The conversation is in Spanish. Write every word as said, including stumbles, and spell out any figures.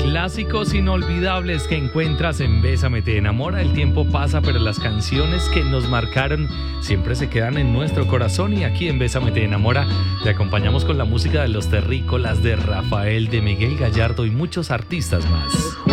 Clásicos inolvidables que encuentras en Bésame te enamora. El tiempo pasa, pero las canciones que nos marcaron siempre se quedan en nuestro corazón. Y aquí en Bésame te enamora te acompañamos con la música de Los Terrícolas, de Rafael, de Miguel Gallardo y muchos artistas más.